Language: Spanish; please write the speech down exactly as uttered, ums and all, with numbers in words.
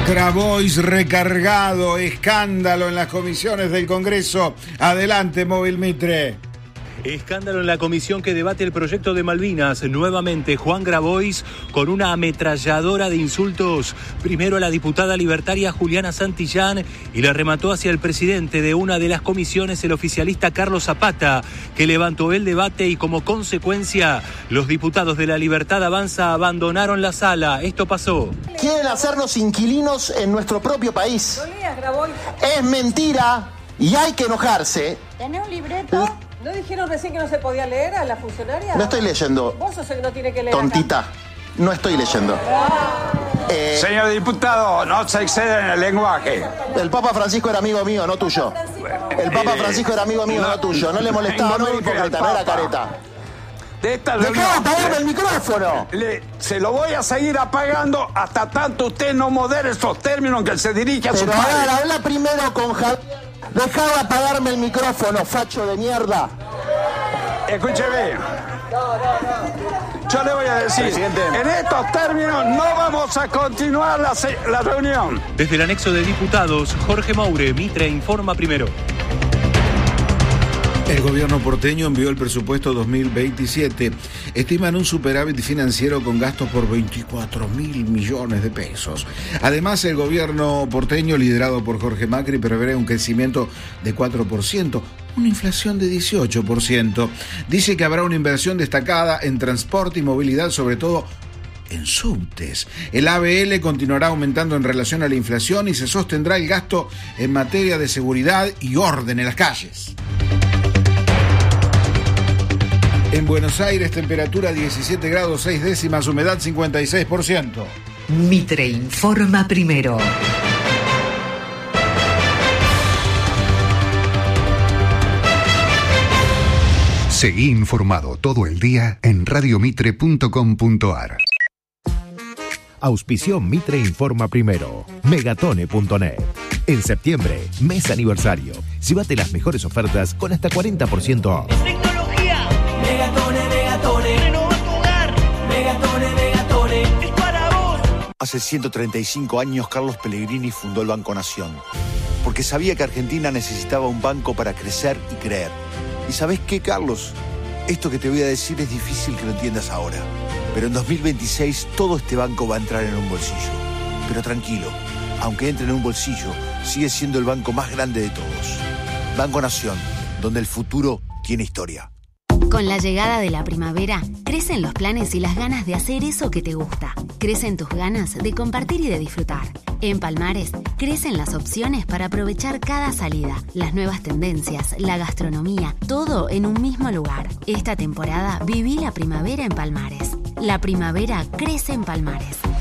Grabois recargado, escándalo en las comisiones del Congreso. Adelante, Móvil Mitre. Escándalo en la comisión que debate el proyecto de Malvinas. Nuevamente Juan Grabois con una ametralladora de insultos. Primero a la diputada libertaria Juliana Santillán y la remató hacia el presidente de una de las comisiones, el oficialista Carlos Zapata, que levantó el debate y como consecuencia los diputados de la Libertad Avanza abandonaron la sala. Esto pasó. Quieren hacernos inquilinos en nuestro propio país. Es mentira y hay que enojarse. ¿Tenés un libreto? ¿No dijeron recién que no se podía leer a la funcionaria? No estoy leyendo. Vos sos el que no tiene que leer. Tontita. Acá. No estoy leyendo. Eh, Señor diputado, no se excede en el lenguaje. El Papa Francisco era amigo mío, no tuyo. El Papa Francisco era amigo mío, no, no tuyo. No le molestaba, no era hipócrita, no era careta. De esta ¡Dejá de apagarme el micrófono! Le, se lo voy a seguir apagando hasta tanto usted no modere esos términos en que se dirige a Pero su padre. Pero ahora, habla primero con Javier. Dejá de apagarme el micrófono, facho de mierda. Escúcheme. Yo le voy a decir, Presidente, en estos términos no vamos a continuar la, la reunión. Desde el anexo de diputados, Jorge Maure, Mitre Informa Primero. El gobierno porteño envió el presupuesto dos mil veintisiete. Estiman un superávit financiero con gastos por veinticuatro mil millones de pesos. Además, el gobierno porteño, liderado por Jorge Macri, prevé un crecimiento de cuatro por ciento, una inflación de dieciocho por ciento. Dice que habrá una inversión destacada en transporte y movilidad, sobre todo en subtes. El A B L continuará aumentando en relación a la inflación y se sostendrá el gasto en materia de seguridad y orden en las calles. En Buenos Aires, temperatura diecisiete grados seis décimas, humedad cincuenta y seis por ciento. Mitre Informa Primero. Seguí informado todo el día en radio mitre punto com punto a r. Auspició Mitre Informa Primero. Megatone punto net. En septiembre, mes aniversario. Llévate las mejores ofertas con hasta cuarenta por ciento off. Megatone, Megatone, renova tu hogar. Megatone, Megatone, es para vos. Hace ciento treinta y cinco años Carlos Pellegrini fundó el Banco Nación, porque sabía que Argentina necesitaba un banco para crecer y creer. ¿Y sabés qué, Carlos? Esto que te voy a decir es difícil que lo entiendas ahora, pero en dos mil veintiséis todo este banco va a entrar en un bolsillo. Pero tranquilo, aunque entre en un bolsillo, sigue siendo el banco más grande de todos. Banco Nación, donde el futuro tiene historia. Con la llegada de la primavera, crecen los planes y las ganas de hacer eso que te gusta. Crecen tus ganas de compartir y de disfrutar. En Palmares, crecen las opciones para aprovechar cada salida, las nuevas tendencias, la gastronomía, todo en un mismo lugar. Esta temporada viví la primavera en Palmares. La primavera crece en Palmares.